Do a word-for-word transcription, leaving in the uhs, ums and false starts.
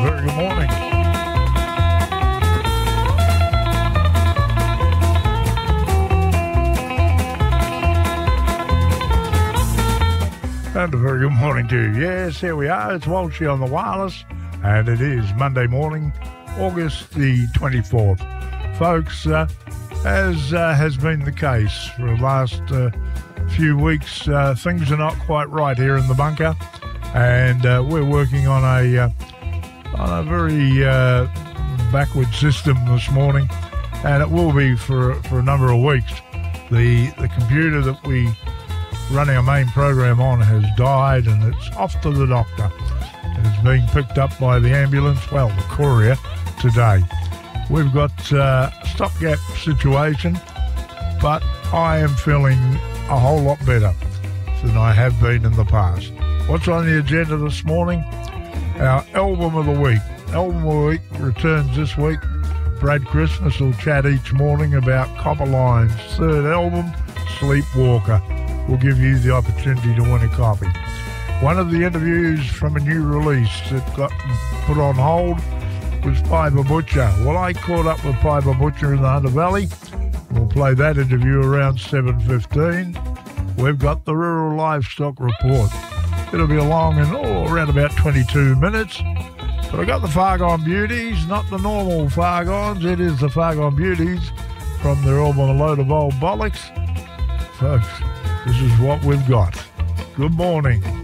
very good morning. And a very good morning to you. Yes, here we are. It's Walshy on the wireless, and it is Monday morning, August the twenty-fourth. Folks, uh, as uh, has been the case for the last uh, few weeks, uh, things are not quite right here in the bunker, and uh, we're working on a uh, on a very uh, backward system this morning, and it will be for for a number of weeks. The the computer that we run our main program on has died, and it's off to the doctor. And it's being picked up by the ambulance, well, the courier, today. We've got uh, a stopgap situation, but I am feeling a whole lot better than I have been in the past. What's on the agenda this morning? Our album of the week. Album of the week returns this week. Brad Christmas will chat each morning about Copper Line's third album, Sleepwalker. Will give you the opportunity to win a copy. One of the interviews from a new release that got put on hold was Piper Butcher. Well, I caught up with Piper Butcher in the Hunter Valley. We'll play that interview around seven fifteen. We've got the Rural Livestock Report. It'll be along in oh, around about twenty-two minutes. But I got the Fargon Beauties, not the normal Fargons. It is the Fargon Beauties from their album A Load of Old Bollocks. Folks, this is what we've got. Good morning.